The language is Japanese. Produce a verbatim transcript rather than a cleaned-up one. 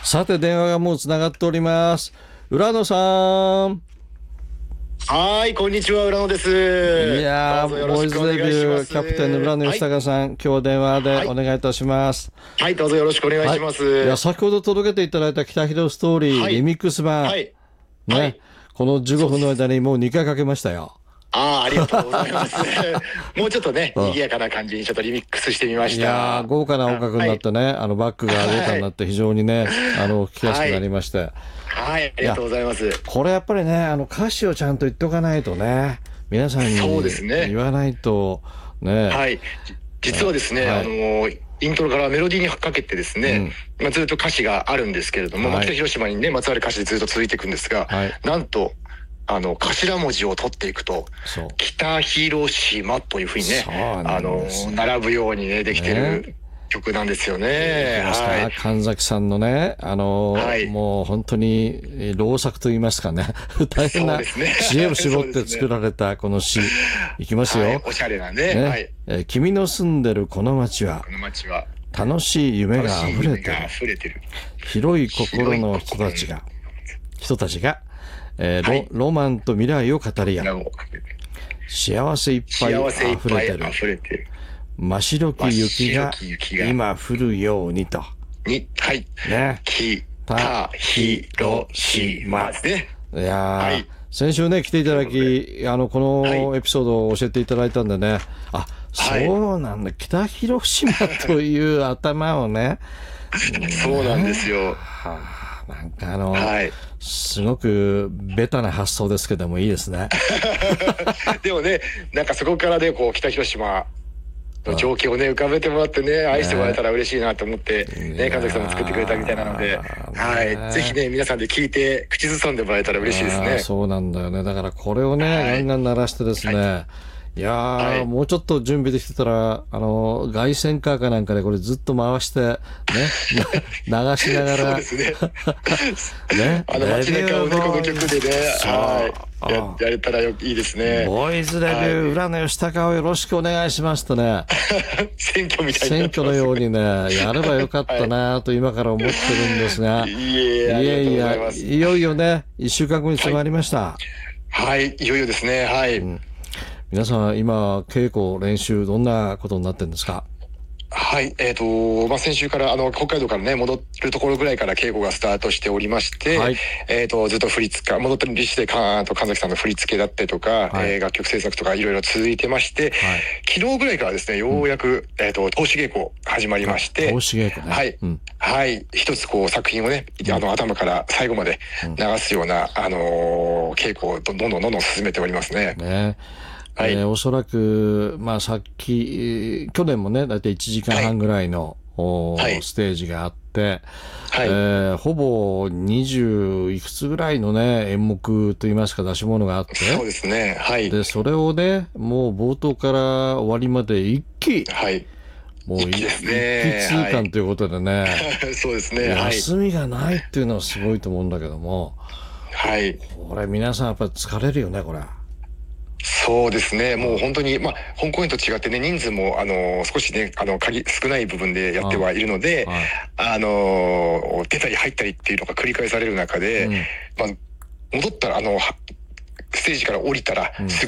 さて電話がもうつながっております。浦野さん。 はい、こんにちは、浦野です。 いやー、ボーイズデビューキャプテンの浦野義孝さん、はい、今日は電話でお願いいたします。 はい、はい、どうぞよろしくお願いします。はい、 いや、先ほど届けていただいた北広ストーリー、はい、リミックス版、はい、ね、はい、このじゅうごふんの間にもうにかいかけましたよ。 ああ、ありがとうございます。もうちょっとね、賑やかな感じにちょっとリミックスしてみました。 いやー、豪華な音楽になってね、はい、あのバックが豪華になって非常にね、はい、あの聞きやすくなりまして。はい、 はい、ありがとうございます。 これやっぱりね、あの歌詞をちゃんと言っておかないとね、皆さんに言わないとね。 はい、実はですね、はい、あのイントロからメロディーにかけてですね、うん、まあ、ずっと歌詞があるんですけれども、はい、まあ、北広島にねまつわる歌詞でずっと続いていくんですが、はい、なんとあの頭文字を取っていくと北広島というふうにね、あの並ぶようにねできてる、ね、曲なんですよね。 はい、神崎さんのね、あのーはい、もう本当に老作と言いますかね、大変な知恵を絞って作られたこの詩、いきますよ。はい、 おしゃれなね。 ね、 はい、 えー、君の住んでるこの街は、 この街は楽しい夢が溢れてる。広い心の人たちが、人たちが、えーはい、ロ, ロマンと未来を語り合う。幸せいっぱい溢れてる。真白き雪が今降るようにと。 に、はい。ね。北広島ですね。 いやー、はい、先週ね、来ていただき、あの、このエピソードを教えていただいたんでね、あ、そうなんだ、北広島という頭をね。 そうなんですよ。 はあ、なんかあの、はい、すごくベタな発想ですけどもいいですね。 でもね、なんかそこからね、こう北広島の情景をね浮かべてもらってね、愛してもらえたら嬉しいなと思ってね、神崎さんも作ってくれたみたいなので、はい、ぜひね皆さんで聞いて口ずさんでもらえたら嬉しいですね。 そうなんだよね。だからこれをね、はい、ガンガン鳴らしてですね。はい、いやー、はい、もうちょっと準備できてたら、あの、凱旋カーかなんかでこれずっと回して、ね、流しながら。 そうですね。ね、あの街中をね、この曲でね、はい、や, やれたらいいですね。 ボーイズデビュー、浦野義孝をよろしくお願いしますとね。 選挙みたいな。選挙のようにね、やればよかったなと今から思ってるんですが。 はい、いえいえ、ありがとうございます。 いやいや、いよいよね、一週間後に迫りました。 はい、はい、いよいよですね、はい。うん、 皆さん今稽古練習どんなことになってるんですか？ はい、えっと、まあ、先週から、あの、北海道からね、戻るところぐらいから稽古がスタートしておりまして、はい、えっと、ずっと振り付け、戻ってるリシで、かーと神崎さんの振り付けだったりとか、はい、えー、楽曲制作とかいろいろ続いてまして、はい、昨日ぐらいからですね、ようやく、うん、えっと、通し稽古始まりまして、 通し稽古ね。 はい、うん、はい、一つこう作品をね、あの、頭から最後まで流すような、うん、あのー、稽古をどんどんどんどん進めておりますね。 ね。はい、えー、おそらく、まあ、さっき、去年もね、だいたいいちじかんはんぐらいの、はい、ステージがあって、はい、えー、ほぼにじゅういくつぐらいのね、演目といいますか出し物があって、 そうですね、はい。 で、それをね、もう冒頭から終わりまで一気、 はい。 もう一気ですね。一気通貫ということでね、はい、 そうですね、 休みがないっていうのはすごいと思うんだけども、はい。これ皆さんやっぱり疲れるよね、これ。 そうですね。もう本当に、まあ、本公演と違ってね、人数も、あの、少しね、あの、限、少ない部分でやってはいるので、あ, あの、出たり入ったりっていうのが繰り返される中で、うん、まあ、戻ったら、あの、ステージから降りたら、すぐ